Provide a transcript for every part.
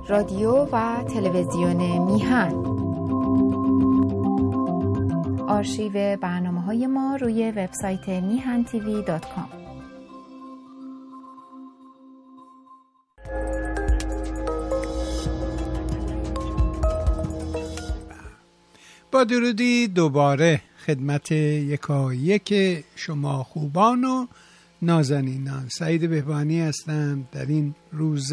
رادیو و تلویزیون میهن. آرشیو برنامه‌های ما روی وبسایت mihantv.com. با درودی دوباره خدمت یکایک شما خوبان و نازنینان. سعید بهبانی هستم در این روز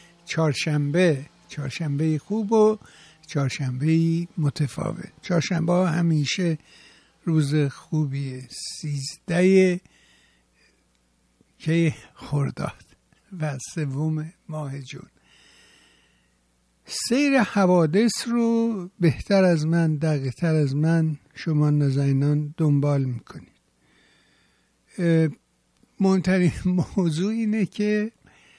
چهارشنبه خوب و چهارشنبه متفاوت. چهارشنبه همیشه روز خوبیه. 13 خرداد و 3 ماه جون. سیر حوادث رو بهتر از من، دقیق‌تر از من شما نازنینان دنبال میکنید. مهمترین موضوع اینه که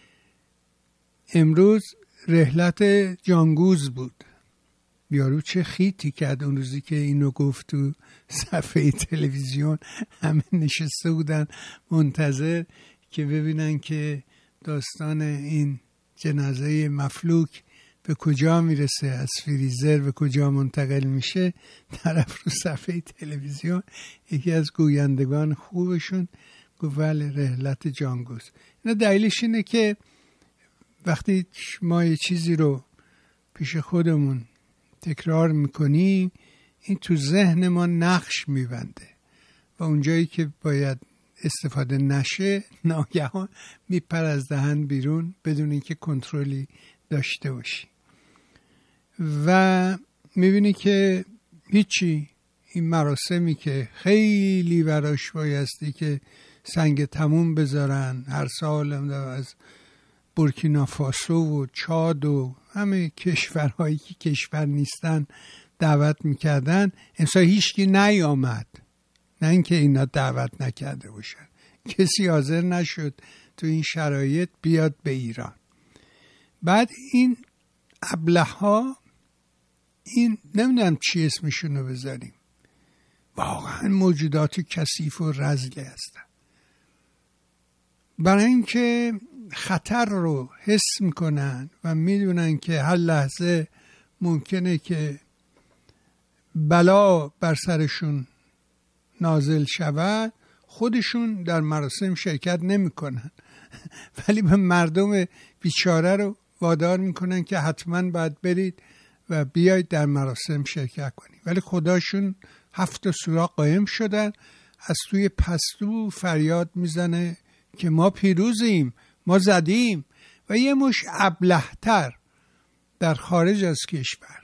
امروز رحلت جانگوز بود. یارو چه خیتی کرد اون روزی که اینو گفت تو صفحه تلویزیون. همه نشسته بودن منتظر که ببینن که داستان این جنازه مفلوک به کجا میرسه، از فریزر به کجا منتقل میشه. طرف رو صفحه تلویزیون یکی از گویندگان خوبشون گفت ولی رحلت جانگوز. اینا دلیلش اینه که وقتی ما یه چیزی رو پیش خودمون تکرار میکنیم این تو ذهن ما نقش میبنده و اونجایی که باید استفاده نشه ناگهان میپر از دهن بیرون بدون اینکه کنترلی داشته باشی و میبینی که هیچی. این مراسمی که خیلی براش بایستی که سنگ تموم بذارن هر سال از بورکینافاسو و چاد و همه کشورهایی که کشور نیستن دعوت میکردن، امسال هیچکی نیامد. نه اینکه اینا دعوت نکرده باشن، کسی حاضر نشد تو این شرایط بیاد به ایران. بعد این ابله‌ها، این نمیدونم چی اسمشونو بذاریم، واقعا موجودات کثیف و رذلی هستن. برای اینکه خطر رو حس میکنن و میدونن که هر لحظه ممکنه که بلا بر سرشون نازل شود، خودشون در مراسم شرکت نمیکنن ولی به مردم بیچاره رو وادار میکنن که حتما باید برید و بیاید در مراسم شرکت کنید. ولی خداشون 7 سوراخ قایم شدن، از توی پستو فریاد میزنه که ما پیروزیم، ما زدیم. و یه مش ابله‌تر در خارج از کشور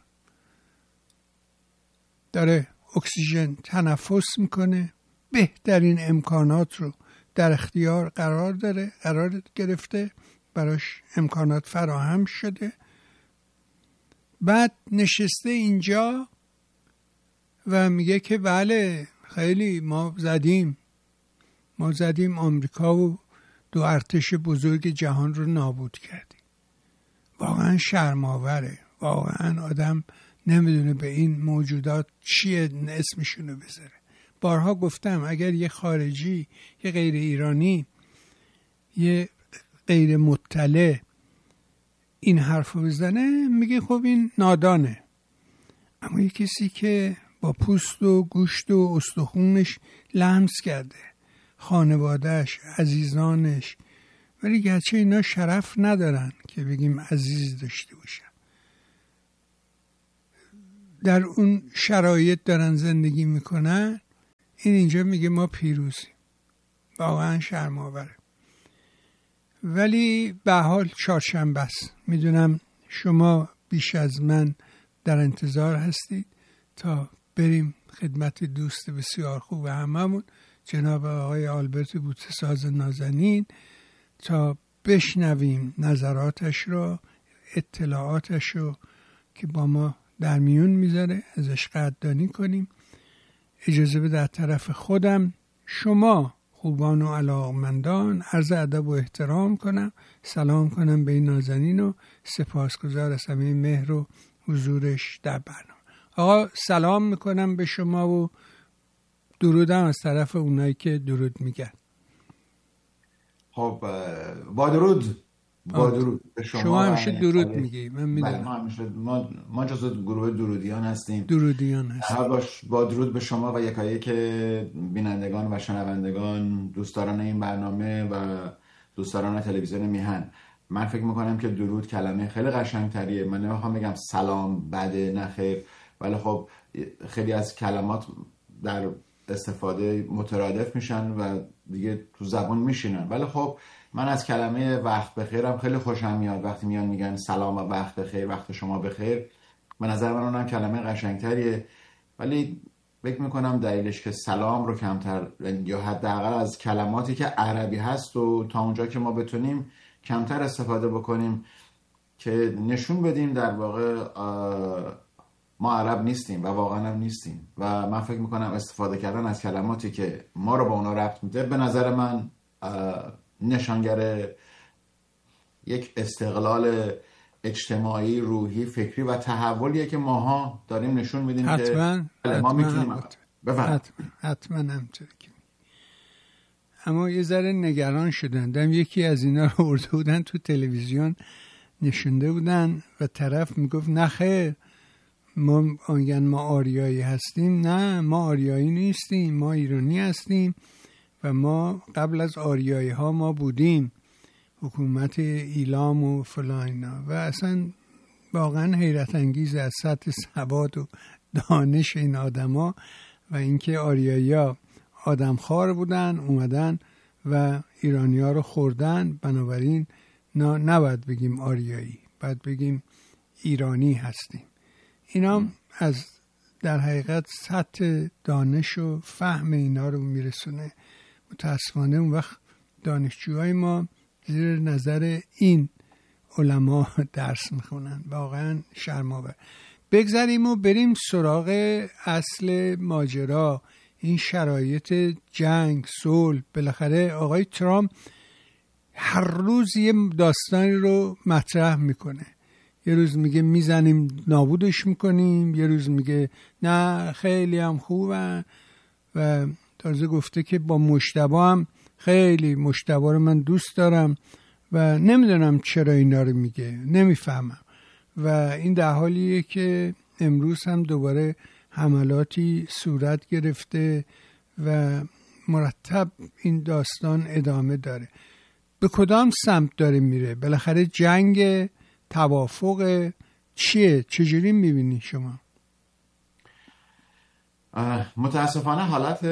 داره اکسیژن تنفس میکنه، بهترین امکانات رو در اختیار قرار گرفته، براش امکانات فراهم شده. بعد نشسته اینجا و میگه که بله خیلی ما زدیم آمریکا و 2 ارتش بزرگ جهان رو نابود کردیم. واقعا شرم‌آوره. واقعا آدم نمیدونه به این موجودات چیه اسمشونو بذاره. بارها گفتم اگر یه خارجی، یه غیر ایرانی، یه غیر مطلع این حرفو بزنه میگه خب این نادانه. اما یه کسی که با پوست و گوشت و استخونش لمس کرده، خانوادهش، عزیزانش، ولی گرچه اینا شرف ندارن که بگیم عزیز داشته باشن، در اون شرایط دارن زندگی میکنن، این اینجا میگه ما پیروزیم. واقعا شرم‌آوره. ولی به حال چهارشنبه است. میدونم شما بیش از من در انتظار هستید تا بریم خدمت دوست بسیار خوب هممون جناب آقای آلبرت بوته‌ساز نازنین تا بشنویم نظراتش رو، اطلاعاتش رو که با ما در میون میذاره، ازش قدردانی کنیم. اجازه بده در طرف خودم شما خوبان و علاقمندان عرض ادب و احترام کنم، سلام کنم به این نازنین و سپاسگزار از همه مهر و حضورش در برنامه. آقا سلام میکنم به شما و درودم از طرف اونایی که درود میگن. خب با درود با درود به شما و همیشه درود میگی، من میدونم. ما همیشه ما جزو گروه درودیان هستیم. درودیان هستیم. با درود به شما و یکایک بینندگان و شنوندگان، دوستداران این برنامه و دوستداران تلویزیون میهن. من فکر میکنم که درود کلمه خیلی قشنگتریه. من نمیخوام بگم سلام بده نه خیر، ولی خب خیلی از کلمات در استفاده مترادف میشن و دیگه تو زبان میشینن، ولی خب من از کلمه وقت بخیرم خیلی خوشم میاد. وقتی میان میگن سلام و وقت بخیر، وقت شما بخیر، به نظر من اونم کلمه قشنگتریه. ولی فکر میکنم دلیلش که سلام رو کمتر، یا حداقل از کلماتی که عربی هست و تا اونجا که ما بتونیم کمتر استفاده بکنیم، که نشون بدیم در واقع ما عرب نیستیم و واقعا هم نیستیم. و من فکر میکنم استفاده کردن از کلماتی که ما رو با اونا ربط میده، به نظر من نشانگر یک استقلال اجتماعی، روحی، فکری و تحولیه که ماها داریم نشون میدیم که ما میتونیم. حتما همطوری. اما یه ذره نگران شدن. یکی از اینا رو آورده بودن تو تلویزیون نشونده بودن و طرف میگفت نه خیر، ما آریایی هستیم. نه، ما آریایی نیستیم، ما ایرانی هستیم و ما قبل از آریایی ها ما بودیم، حکومت ایلام و فلان. و اصلا واقعا حیرت انگیز از سطح سواد و دانش این آدما و اینکه آریایی ها آدمخوار بودن، اومدن و ایرانی ها رو خوردن. بنابراین نباید بگیم آریایی، باید بگیم ایرانی هستیم. اینا از در حقیقت سطح دانش و فهم اینا رو میرسونه. متاسفانه اون وقت دانشجوهای ما زیر نظر این علما درس میخونن، واقعا شرم‌آور. بگذاریم و بریم سراغ اصل ماجرا، این شرایط جنگ، صلح. بالاخره آقای ترامپ هر روز یه داستانی رو مطرح میکنه. یه روز میگه میزنیم نابودش میکنیم، یه روز میگه نه خیلی هم خوبه، و تازه گفته که با مجتبی هم خیلی، مجتبی رو من دوست دارم و نمیدونم چرا اینا رو میگه، نمیفهمم. و این در حالیه که امروز هم دوباره حملاتی صورت گرفته و مرتب این داستان ادامه داره. به کدام سمت داره میره؟ بالاخره جنگ، توافق چیه؟ چجوری میبینی شما؟ متاسفانه حالت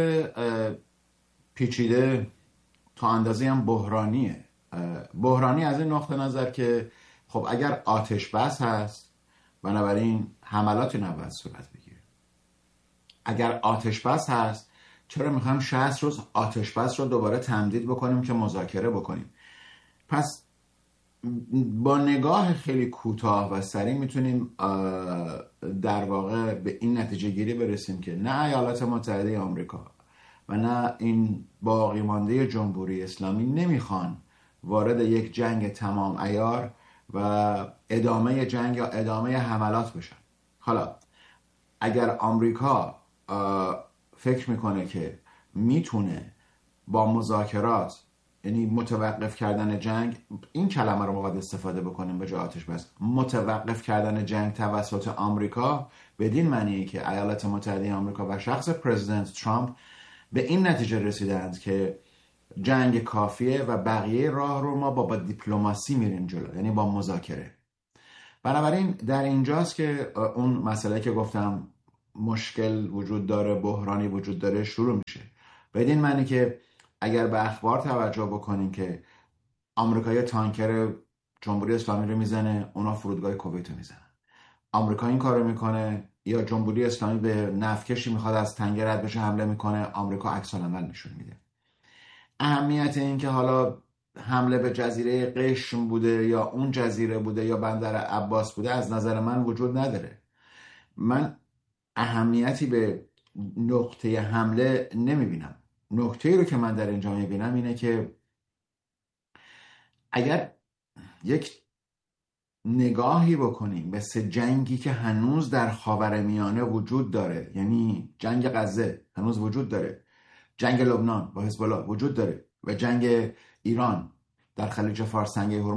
پیچیده تا اندازه هم بحرانیه. بحرانی از این نقطه نظر که خب اگر آتش بس هست، بنابراین حملاتی نباید صورت بگیره. اگر آتش بس هست، چرا میخوایم 60 روز آتش بس رو دوباره تمدید بکنیم که مذاکره بکنیم؟ پس با نگاه خیلی کوتاه و سریع میتونیم در واقع به این نتیجه گیری برسیم که نه ایالات متحده آمریکا و نه این باقی مانده جمهوری اسلامی نمیخوان وارد یک جنگ تمام عیار و ادامه جنگ یا ادامه حملات بشن. حالا اگر آمریکا فکر میکنه که میتونه با مذاکرات، یعنی متوقف کردن جنگ، این کلمه رو ما باید استفاده بکنیم به جای آتش بس، متوقف کردن جنگ توسط آمریکا، بدین معنیه که ایالات متحده آمریکا و شخص پرزیدنت ترامپ به این نتیجه رسیدند که جنگ کافیه و بقیه راه رو ما با دیپلماسی میریم جلو، یعنی با مذاکره. بنابراین در اینجاست که اون مسئله که گفتم مشکل وجود داره، بحرانی وجود داره، شروع میشه. بدین معنی که اگر به اخبار توجه بکنین که آمریکا یه تانکر جمهوری اسلامی رو میزنه، اونا فرودگاه کویت رو میزنن. آمریکا این کارو میکنه، یا جمهوری اسلامی به نفتکشی میخواد از تنگه رد بشه حمله میکنه، آمریکا عکس العمل نشون میده. اهمیت این که حالا حمله به جزیره قشم بوده یا اون جزیره بوده یا بندر عباس بوده از نظر من وجود نداره. من اهمیتی به نقطه حمله نمیبینم. نکته رو که من در اینجا میبینم اینه که اگر یک نگاهی بکنیم به سه جنگی که هنوز در خاورمیانه وجود داره، یعنی جنگ غزه هنوز وجود داره، جنگ لبنان با حزب الله وجود داره و جنگ ایران در خلیج فارس تنگه هرمز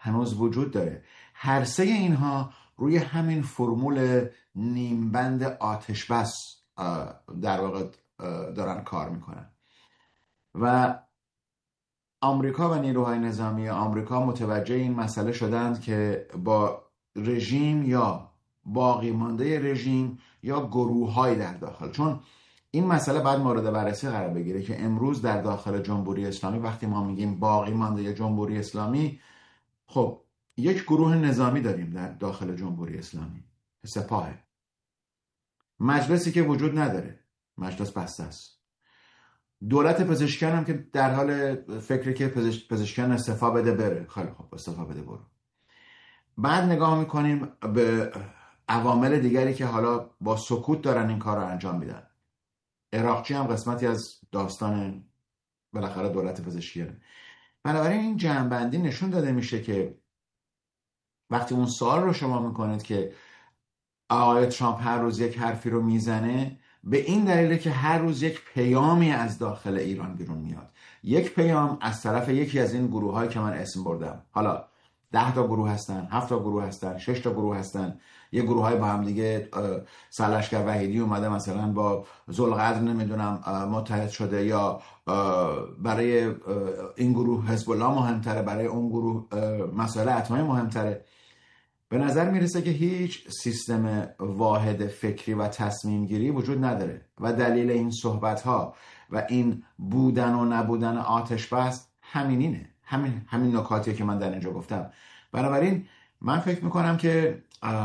هنوز وجود داره. هر سه اینها روی همین فرمول نیمبند آتش بس در واقع دارن کار میکنن و آمریکا و نیروهای نظامی آمریکا متوجه این مسئله شدند که با رژیم یا باقی مانده رژیم یا گروه‌های در داخل، چون این مسئله باید مورد بررسی قرار بگیره که امروز در داخل جمهوری اسلامی وقتی ما میگیم باقی مانده جمهوری اسلامی، خب یک گروه نظامی داریم در داخل جمهوری اسلامی، سپاه، مجلسی که وجود نداره، مجلس بسته است، دولت پزشکیان هم که در حال فکری که پزشکیان استعفا بده بره. خیلی خوب، استعفا بده برو. بعد نگاه میکنیم به عوامل دیگری که حالا با سکوت دارن این کار رو انجام میدن. عراقچی هم قسمتی از داستان بالاخره دولت پزشکیانه. بنابراین این جمع‌بندی نشون داده میشه که وقتی اون سوال رو شما میکنید که آقای ترامپ هر روز یک حرفی رو میزنه، به این دلیله که هر روز یک پیامی از داخل ایران بیرون میاد، یک پیام از طرف یکی از این گروه هایی که من اسم بردم. حالا 10 تا گروه هستن، 7 تا گروه هستن، 6 تا گروه هستن، یه گروه های با هم دیگه، سرلشکر وحیدی اومده مثلا با ذوالقدر نمیدونم متحد شده، یا برای این گروه حزب الله مهمتره، برای اون گروه مسائل اتمی مهمتره. به نظر میرسه که هیچ سیستم واحد فکری و تصمیم گیری وجود نداره و دلیل این صحبت ها و این بودن و نبودن آتش بس همینینه، همین نکاتیه که من در اینجا گفتم. بنابراین من فکر میکنم که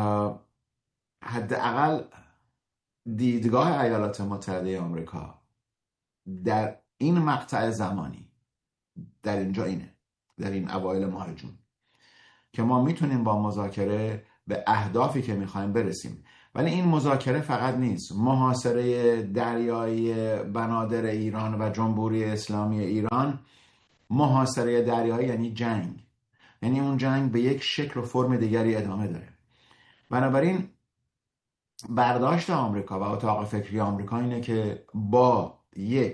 حداقل دیدگاه ایالات متحده آمریکا در این مقطع زمانی در اینجا اینه، در این اوایل ماه جون، که ما میتونیم با مذاکره به اهدافی که میخوایم برسیم. ولی این مذاکره فقط نیست. محاصره دریایی بنادر ایران و جمهوری اسلامی ایران، محاصره دریایی یعنی جنگ، یعنی اون جنگ به یک شکل و فرم دیگری ادامه داره. بنابراین برداشت آمریکا و اتاق فکری آمریکا اینه که با یک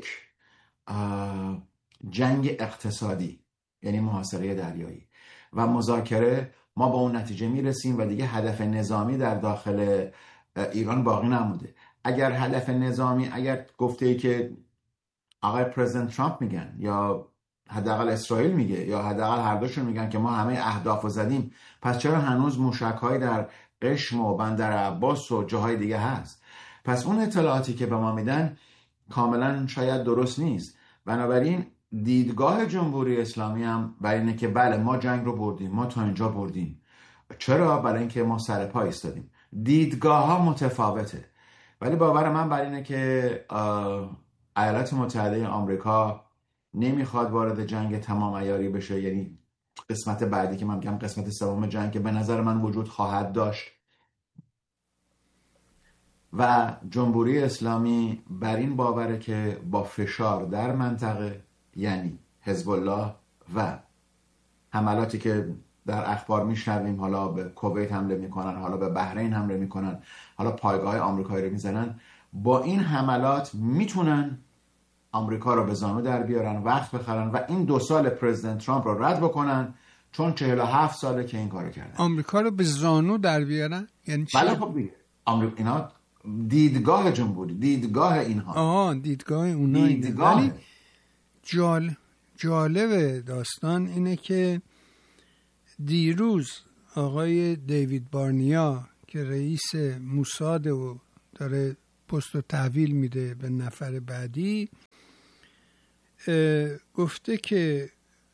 جنگ اقتصادی یعنی محاصره دریایی و مذاکره ما با اون نتیجه میرسیم و دیگه هدف نظامی در داخل ایران باقی نمونده. اگر هدف نظامی، اگر گفته ای که آقای پرزیدنت ترامپ میگن یا حداقل اسرائیل میگه یا حداقل هر دوشون میگن که ما همه اهدافو زدیم، پس چرا هنوز موشک‌های در قشم و بندر عباس و جاهای دیگه هست؟ پس اون اطلاعاتی که به ما میدن کاملا شاید درست نیست. بنابراین دیدگاه جمهوری اسلامی هم برای اینه که بله ما جنگ رو بردیم، ما تا اینجا بردیم. چرا؟ برای اینکه ما سر پا ایستادیم. دیدگاه ها متفاوته، ولی باور من برای اینه که ایالات متحده آمریکا نمیخواد وارد جنگ تمام عیاری بشه، یعنی قسمت بعدی که من میگم قسمت سوم جنگ که به نظر من وجود خواهد داشت، و جمهوری اسلامی بر این باوره که با فشار در منطقه، یعنی حزب الله و حملاتی که در اخبار میشنویم، حالا به کویت حمله میکنن، حالا به بحرین حمله میکنن، حالا پایگاه آمریکایی رو میزنن، با این حملات میتونن آمریکا رو به زانو در بیارن، وقت بخرن و این 2 سال پرزیدنت ترامپ رو رد بکنن، چون 47 ساله که این کارو کردن. آمریکا رو به زانو در بیارن یعنی چی؟ بله خب دیگه اینا دیدگاه جمهوری، دیدگاه اینها، دیدگاه اونا دیدگاه. ولی جالب داستان اینه که دیروز آقای دیوید بارنیا که رئیس موساد و داره پست رو تحویل میده به نفر بعدی، گفته که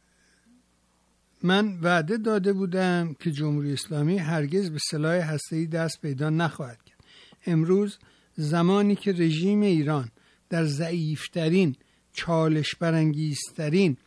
من وعده داده بودم که جمهوری اسلامی هرگز به سلاح هسته‌ای دست پیدا نخواهد کرد. امروز زمانی که رژیم ایران در ضعیفترین، چالش برانگیزترین